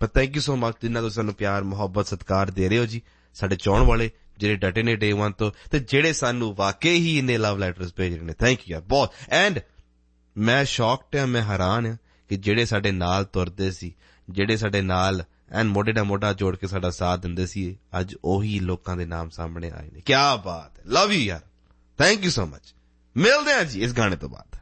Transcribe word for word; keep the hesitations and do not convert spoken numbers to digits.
ਪਰ thank you so much ਜਿੰਨਾ ਤੁਸੀਂ ਸਾਨੂੰ ਪਿਆਰ ਮੁਹੱਬਤ ਸਤਿਕਾਰ ਦੇ ਰਹੇ ਹੋ ਜੀ, ਸਾਡੇ ਚਾਹੁਣ ਵਾਲੇ ਜਿਹੜੇ ਡਟੇ ਨੇ ਡੇ ਵਨ ਤੋਂ, ਤੇ ਜਿਹੜੇ ਸਾਨੂੰ ਵਾਕਈ ਹੀ ਇੰਨੇ ਲਵ ਲੈਟਰਸ ਭੇਜ ਰਹੇ ਨੇ। ਥੈਂਕ ਯੂ ਯਾਰ ਬਹੁਤ। ਐਂਡ ਮੈਂ ਸ਼ੌਕਡ ਹਾਂ, ਮੈਂ ਹੈਰਾਨ ਹਾਂ ਕਿ ਜਿਹੜੇ ਸਾਡੇ ਨਾਲ ਤੁਰਦੇ ਸੀ, ਜਿਹੜੇ ਸਾਡੇ ਨਾਲ ਐਨ ਮੋਢੇ ਨਾਲ ਮੋਢਾ ਜੋੜ ਕੇ ਸਾਡਾ ਸਾਥ ਦਿੰਦੇ ਸੀ, ਅੱਜ ਉਹੀ ਲੋਕਾਂ ਦੇ ਨਾਮ ਸਾਹਮਣੇ ਆਏ ਨੇ। ਕਿਆ ਬਾਤ ਹੈ, ਲਵ ਯੂ ਯਾਰ, ਥੈਂਕ ਯੂ ਸੋ ਮਚ। ਮਿਲਦੇ ਹਾਂ ਜੀ ਇਸ ਗਾਣੇ ਤੋਂ ਬਾਅਦ।